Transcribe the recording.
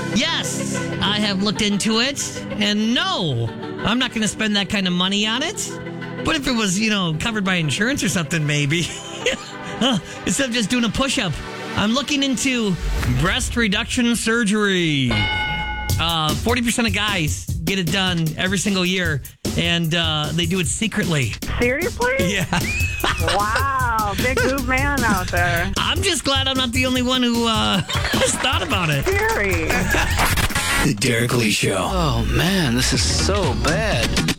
Yes, I have looked into it, and no, I'm not going to spend that kind of money on it. But if it was, covered by insurance or something, maybe. Instead of just doing a push-up, I'm looking into breast reduction surgery. 40% of guys get it done every single year, and they do it secretly. Seriously? Yeah. Wow, big boob man out there. I'm just glad I'm not the only one who has thought about it. Scary. The Derek Lee Show. Oh, man, this is so bad.